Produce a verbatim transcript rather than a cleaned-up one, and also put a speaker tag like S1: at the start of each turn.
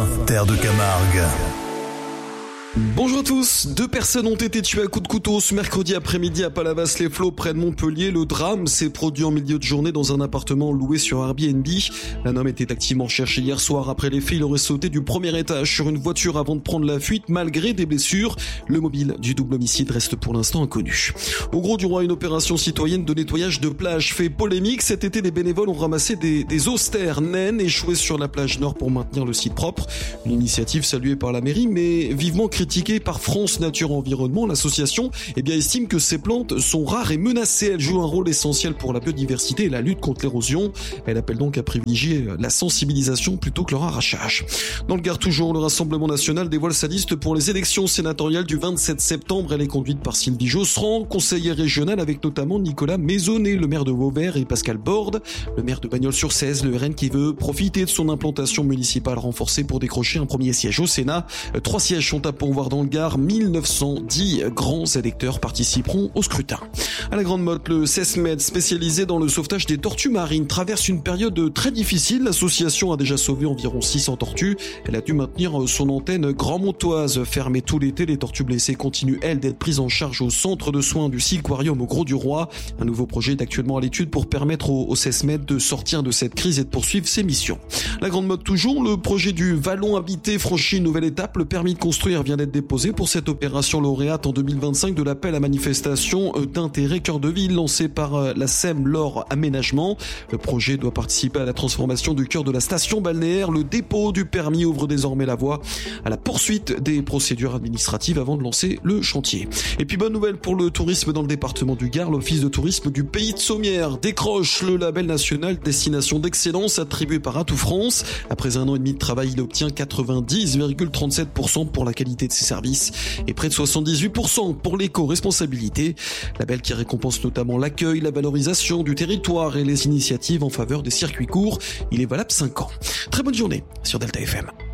S1: terre de Camargue.
S2: Bonjour à tous, deux personnes ont été tuées à coups de couteau ce mercredi après-midi à Palavas-les-Flots près de Montpellier. Le drame s'est produit en milieu de journée dans un appartement loué sur Airbnb. Un homme était activement recherché hier soir. Après les faits, il aurait sauté du premier étage sur une voiture avant de prendre la fuite malgré des blessures. Le mobile du double homicide reste pour l'instant inconnu. Au Gros du Roi, une opération citoyenne de nettoyage de plage fait polémique. Cet été, des bénévoles ont ramassé des, des austères naines échouées sur la plage nord pour maintenir le site propre. Une initiative saluée par la mairie mais vivement critiquée Critiquée par France Nature Environnement. L'association eh bien, estime que ces plantes sont rares et menacées. Elles jouent un rôle essentiel pour la biodiversité et la lutte contre l'érosion. Elle appelle donc à privilégier la sensibilisation plutôt que leur arrachage. Dans le Gard toujours, le Rassemblement National dévoile sa liste pour les élections sénatoriales du vingt-sept septembre. Elle est conduite par Sylvie Josserand, conseillère régionale, avec notamment Nicolas Maisonnet, le maire de Vauvert, et Pascal Borde, le maire de Bagnols-sur-Cèze, le R N qui veut profiter de son implantation municipale renforcée pour décrocher un premier siège au Sénat. Trois sièges sont à pourvoir dans le Gard. mille neuf cent dix grands électeurs participeront au scrutin. À la Grande Motte, le SESMED, spécialisé dans le sauvetage des tortues marines, traverse une période très difficile. L'association a déjà sauvé environ six cents tortues. Elle a dû maintenir son antenne grand-montoise fermée tout l'été. Les tortues blessées continuent, elles, d'être prises en charge au centre de soins du Silquarium au Gros du Roi. Un nouveau projet est actuellement à l'étude pour permettre au, au SESMED de sortir de cette crise et de poursuivre ses missions. La Grande Motte toujours, le projet du Vallon habité franchit une nouvelle étape. Le permis de construire vient d'être déposé pour cette opération lauréate en deux mille vingt-cinq de l'appel à manifestation d'intérêt cœur de ville lancé par la S E M Lore Aménagement. Le projet doit participer à la transformation du cœur de la station balnéaire. Le dépôt du permis ouvre désormais la voie à la poursuite des procédures administratives avant de lancer le chantier. Et puis bonne nouvelle pour le tourisme dans le département du Gard, l'office de tourisme du Pays de Sommières décroche le label national destination d'excellence attribué par Atout France. Après un an et demi de travail, il obtient quatre-vingt-dix virgule trente-sept pour cent pour la qualité de ses services et près de soixante-dix-huit pour cent pour l'éco-responsabilité. Label qui récompense notamment l'accueil, la valorisation du territoire et les initiatives en faveur des circuits courts. Il est valable cinq ans. Très bonne journée sur Delta F M.